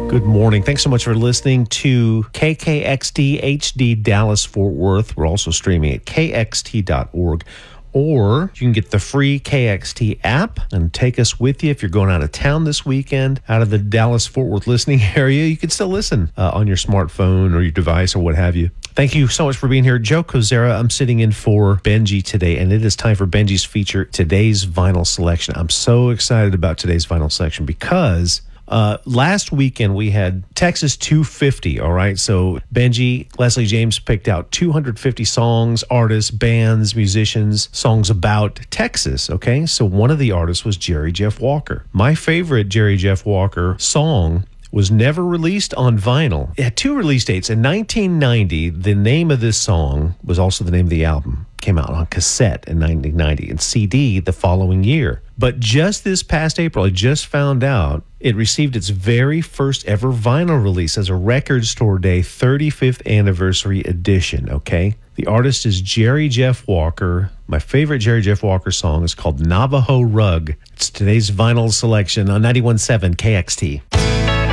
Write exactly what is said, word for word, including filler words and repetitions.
Good morning. Thanks so much for listening to K K X T H D Dallas Fort Worth. We're also streaming at K X T dot org. Or you can get the free K X T app and take us with you if you're going out of town this weekend, out of the Dallas-Fort Worth listening area. You can still listen uh, on your smartphone or your device or what have you. Thank you so much for being here. Joe Kozera, I'm sitting in for Benji today, and it is time for Benji's feature, Today's Vinyl Selection. I'm so excited about today's vinyl selection because Uh, last weekend we had Texas two fifty, all right? So Benji, Leslie James picked out two hundred fifty songs, artists, bands, musicians, songs about Texas, okay? So one of the artists was Jerry Jeff Walker. My favorite Jerry Jeff Walker song was never released on vinyl. It had two release dates. In nineteen ninety, the name of this song was also the name of the album. Came out on cassette in nineteen ninety and C D the following year. But just this past April, I just found out it received its very first ever vinyl release as a Record Store Day thirty-fifth anniversary edition, okay? The artist is Jerry Jeff Walker. My favorite Jerry Jeff Walker song is called Navajo Rug. It's today's vinyl selection on ninety-one point seven K X T.